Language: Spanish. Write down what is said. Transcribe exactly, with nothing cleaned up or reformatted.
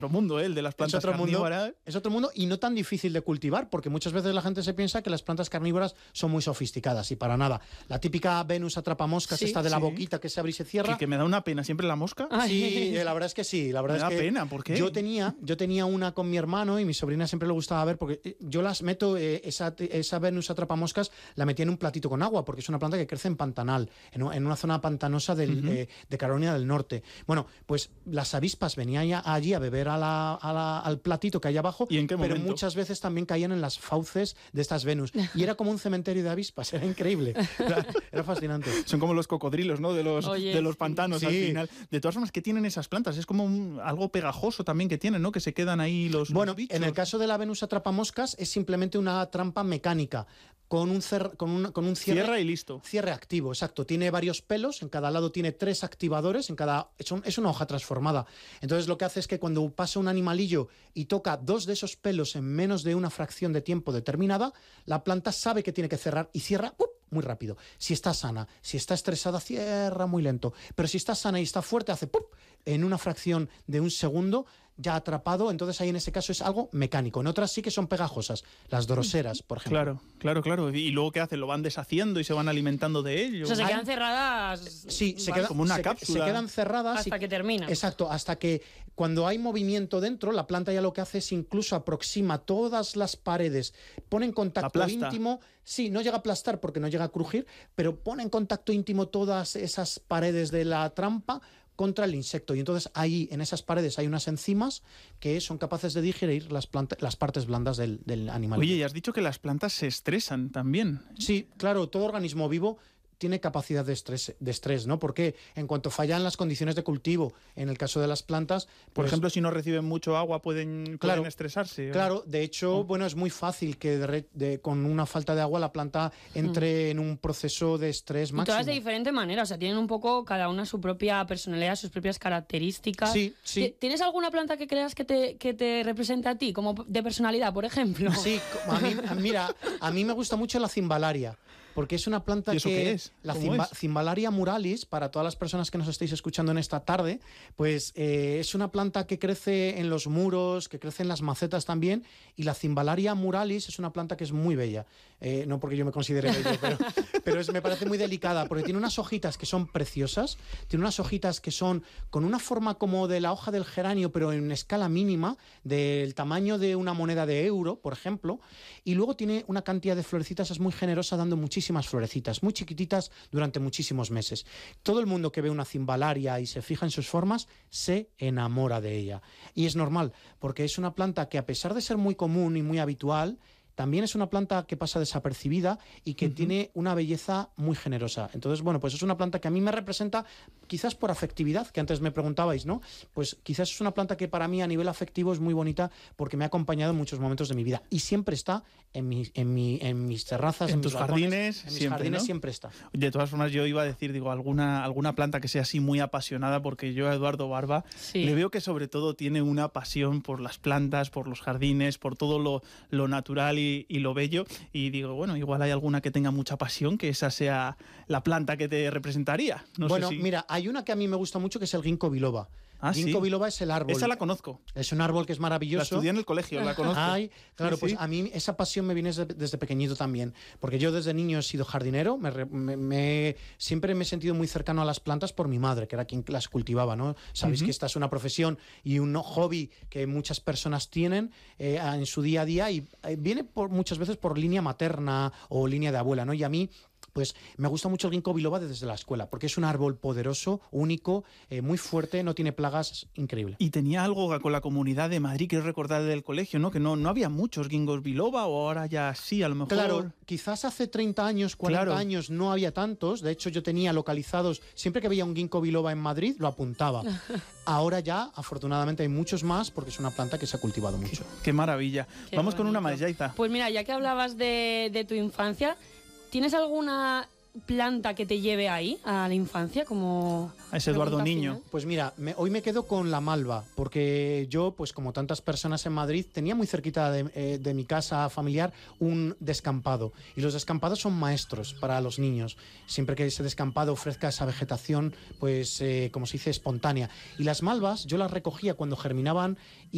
otro mundo, ¿eh? El de las plantas es otro carnívoras. Mundo, es otro mundo y no tan difícil de cultivar, porque muchas veces la gente se piensa que las plantas carnívoras son muy sofisticadas y para nada. La típica Venus atrapamoscas, sí, esta de la sí. boquita que se abre y se cierra. Que, que me da una pena siempre la mosca. Sí, la verdad es que sí. La verdad me es da que pena, ¿por qué? Yo tenía, yo tenía una con mi hermano y mi sobrina siempre le gustaba ver, porque yo las meto, eh, esa, esa Venus atrapamoscas la metía en un platito con agua, porque es una planta que crece en pantanal, en, en una zona pantanosa del, uh-huh. eh, de Carolina del Norte. Bueno, pues las avispas venían allí a beber a la, a la, al platito que hay abajo, ¿Y en qué pero momento? muchas veces también caían en las fauces de estas Venus. Y era como un cementerio de avispas, era increíble. Era, era fascinante. Son como los cocodrilos, ¿no? De los, Oye, de los pantanos sí. al final. De todas formas, ¿qué tienen esas plantas? Es como un, algo pegajoso también que tienen, ¿no? Que se quedan ahí los, bueno, los bichos. En el caso de la Venus atrapamoscas es simplemente una trampa mecánica. Con un, cer- con, un, con un cierre, cierra y listo. Cierre activo, exacto. Tiene varios pelos, en cada lado tiene tres activadores, en cada es, un, es una hoja transformada. Entonces lo que hace es que cuando pasa un animalillo y toca dos de esos pelos en menos de una fracción de tiempo determinada, la planta sabe que tiene que cerrar y cierra ¡up! Muy rápido. Si está sana, si está estresada, cierra muy lento. Pero si está sana y está fuerte, hace ¡pup! En una fracción de un segundo, ya atrapado. Entonces ahí en ese caso es algo mecánico. En otras sí que son pegajosas, las doroseras, por ejemplo. Claro, claro, claro. Y luego ¿qué hacen? Lo van deshaciendo y se van alimentando de ello. O sea, se quedan cerradas. Sí, se vale. quedan como una se, cápsula. Se quedan cerradas. Hasta y, que termina. Exacto, hasta que cuando hay movimiento dentro, la planta ya lo que hace es incluso aproxima todas las paredes, pone en contacto íntimo. Sí, no llega a aplastar porque no llega a crujir, pero pone en contacto íntimo todas esas paredes de la trampa contra el insecto. Y entonces ahí, en esas paredes, hay unas enzimas que son capaces de digerir las, planta, las partes blandas del, del animal. Oye, y has dicho que las plantas se estresan también. Sí, claro, todo organismo vivo tiene capacidad de estrés, de estrés, ¿no? Porque en cuanto fallan las condiciones de cultivo, en el caso de las plantas... Por pues, ejemplo, si no reciben mucho agua, pueden, claro, pueden estresarse. Claro, de hecho, oh. bueno, es muy fácil que de re, de, con una falta de agua la planta entre mm. en un proceso de estrés máximo. Y todas de diferente manera, o sea, tienen un poco cada una su propia personalidad, sus propias características. Sí, sí. ¿Tienes alguna planta que creas que te, que te represente a ti, como de personalidad, por ejemplo? Sí, a mí, mira, a mí me gusta mucho la cimbalaria. Porque es una planta ¿Y eso que... qué es? La cimba, es? Cimbalaria muralis, para todas las personas que nos estéis escuchando en esta tarde, pues eh, es una planta que crece en los muros, que crece en las macetas también, y la Cimbalaria muralis es una planta que es muy bella. Eh, no porque yo me considere bello, pero, pero es, me parece muy delicada, porque tiene unas hojitas que son preciosas, tiene unas hojitas que son con una forma como de la hoja del geranio, pero en escala mínima, del tamaño de una moneda de euro, por ejemplo, y luego tiene una cantidad de florecitas, es muy generosa, dando muchísimas florecitas, muy chiquititas durante muchísimos meses. Todo el mundo que ve una cimbalaria y se fija en sus formas, se enamora de ella. Y es normal, porque es una planta que a pesar de ser muy común y muy habitual, también es una planta que pasa desapercibida y que uh-huh. tiene una belleza muy generosa. Entonces, bueno, pues es una planta que a mí me representa, quizás por afectividad, que antes me preguntabais, ¿no? Pues quizás es una planta que para mí a nivel afectivo es muy bonita porque me ha acompañado en muchos momentos de mi vida y siempre está en, mi, en, mi, en mis terrazas, en, en tus mis balcones, jardines, en mis siempre, jardines ¿no? siempre está. De todas formas, yo iba a decir, digo, alguna, alguna planta que sea así muy apasionada, porque yo a Eduardo Barba sí. le veo que sobre todo tiene una pasión por las plantas, por los jardines, por todo lo, lo natural y, y lo bello. Y digo, bueno, igual hay alguna que tenga mucha pasión, que esa sea la planta que te representaría. No bueno, sé si... mira, hay una que a mí me gusta mucho que es el ginkgo biloba. Ah, ginkgo sí. biloba es el árbol. Esa la conozco. Es un árbol que es maravilloso. La estudié en el colegio, la conozco. Ay, claro, sí, pues sí. a mí esa pasión me viene desde, desde pequeñito también, porque yo desde niño he sido jardinero, me, me, me, siempre me he sentido muy cercano a las plantas por mi madre, que era quien las cultivaba, ¿no? Sabéis uh-huh. que esta es una profesión y un hobby que muchas personas tienen eh, en su día a día y eh, viene por, muchas veces por línea materna o línea de abuela, ¿no? Y a mí pues me gusta mucho el ginkgo biloba desde la escuela, porque es un árbol poderoso, único, eh, muy fuerte, no tiene plagas, increíble. Y tenía algo con la comunidad de Madrid, quiero recordar del colegio, ¿no? Que no, no había muchos ginkgos biloba, o ahora ya sí, a lo mejor... Claro, quizás hace treinta años, cuarenta claro. años no había tantos, de hecho yo tenía localizados, siempre que veía un ginkgo biloba en Madrid, lo apuntaba. Ahora ya, afortunadamente, hay muchos más, porque es una planta que se ha cultivado mucho. Qué, qué maravilla. Qué Vamos bonito. con una más, Yaiza. Pues mira, ya que hablabas de, de tu infancia, ¿tienes alguna planta que te lleve ahí, a la infancia, como... A ese Eduardo Niño. Final? Pues mira, me, hoy me quedo con la malva, porque yo, pues como tantas personas en Madrid, tenía muy cerquita de, eh, de mi casa familiar un descampado. Y los descampados son maestros para los niños. Siempre que ese descampado ofrezca esa vegetación, pues, eh, como se dice, espontánea. Y las malvas, yo las recogía cuando germinaban y